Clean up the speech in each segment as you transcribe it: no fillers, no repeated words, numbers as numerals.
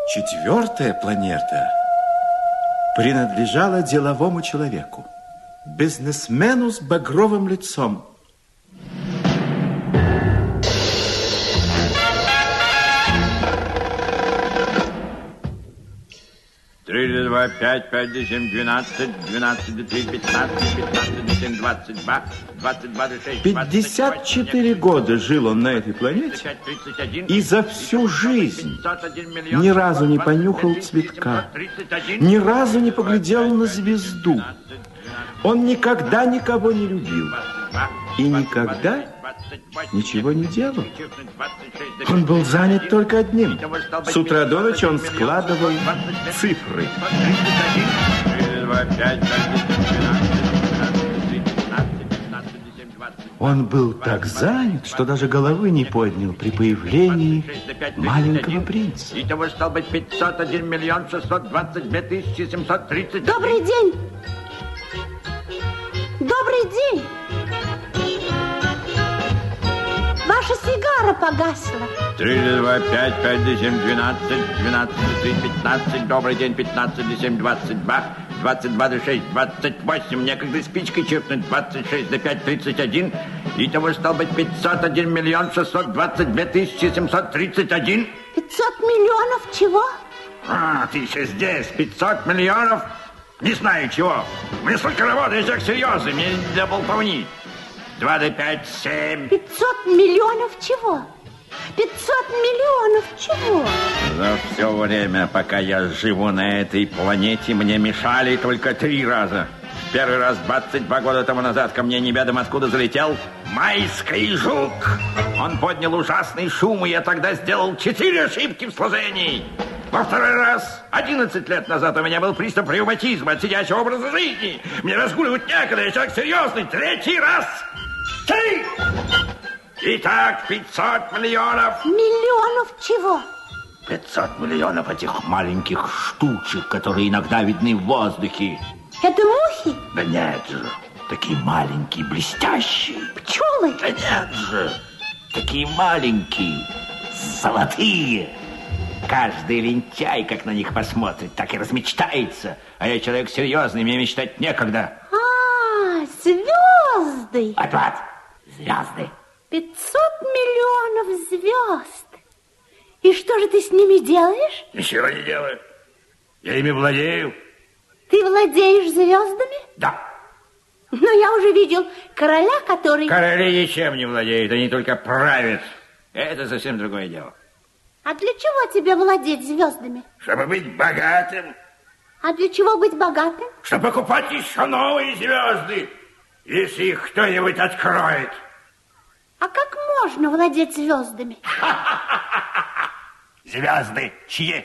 Четвертая планета принадлежала деловому человеку, бизнесмену с багровым лицом. Три, два, пять, пять, семь, 12, 12, 3, 15, 15, 7, 22, 22, 6, 54 года жил он на этой планете, и за всю жизнь ни разу не понюхал цветка, ни разу не поглядел на звезду. Он никогда никого не любил и никогда ничего не делал. Он был занят только одним. С утра до ночи он складывал цифры. Он был так занят, что даже головы не поднял при появлении маленького принца. Итого стало быть 501 миллион 622 тысячи 730. Добрый день! Добрый день! Ваша сигара погасла. 3, 2, 5, 5, 7, 12, 12, 3, 15. Добрый день, 15, 7, 22, 22, 6, 28. Некогда спичкой чиркнуть. 26, 5, 31. Итого стало быть 501 миллион 622 тысячи 731. 500 миллионов чего? А, ты еще здесь. 500 миллионов? Не знаю чего. Мы столько работаем, я серьезный. Мне не для болтовни. 2 до 5, 7. 500 миллионов чего? 500 миллионов чего? За все время, пока я живу на этой планете, мне мешали только 3 раза. Первый раз 22 года тому назад ко мне неведомо откуда залетел майский жук. Он поднял ужасный шум, и я тогда сделал 4 ошибки в сложении. Во второй раз, 11 лет назад, у меня был приступ ревматизма от сидячего образа жизни. Мне разгуливать некогда, я человек серьезный. 3 раз. 3! Итак, 500 миллионов. Миллионов чего? 500 миллионов этих маленьких штучек, которые иногда видны в воздухе. Это мухи? Да нет же, такие маленькие, блестящие. Пчелы? Да нет же, такие маленькие, золотые. Каждый лентяй, как на них посмотрит, так и размечтается. А я человек серьезный, мне мечтать некогда. А, звезды. Вот, звезды. 500 миллионов звезд. И что же ты с ними делаешь? Ничего не делаю. Я ими владею. Ты владеешь звездами? Да. Но я уже видел короля, который... Короли ничем не владеют, они только правят. Это совсем другое дело. А для чего тебе владеть звездами? Чтобы быть богатым. А для чего быть богатым? Чтобы покупать еще новые звезды, если их кто-нибудь откроет. А как можно владеть звездами? Звезды чьи?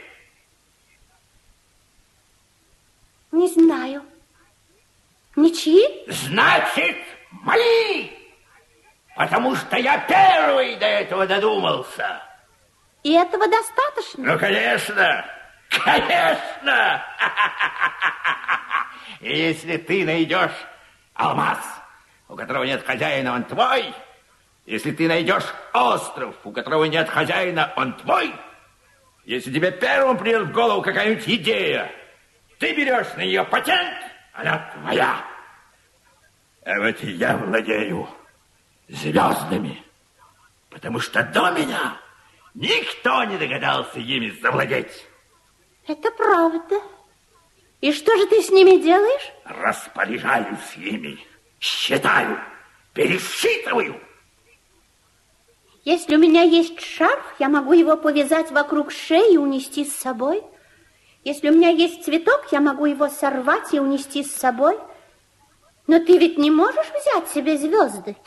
Не знаю. Ничьи? Значит, мои! Потому что я первый до этого додумался. И этого достаточно? Ну, конечно! Конечно! И если ты найдешь алмаз, у которого нет хозяина, он твой. Если ты найдешь остров, у которого нет хозяина, он твой. Если тебе первым придет в голову какая-нибудь идея, ты берешь на нее патент, она твоя. А вот я владею звездами, потому что до меня никто не догадался ими завладеть. Это правда. И что же ты с ними делаешь? Распоряжаюсь ими, считаю, пересчитываю. Если у меня есть шарф, я могу его повязать вокруг шеи и унести с собой. Если у меня есть цветок, я могу его сорвать и унести с собой. Но ты ведь не можешь взять себе звезды?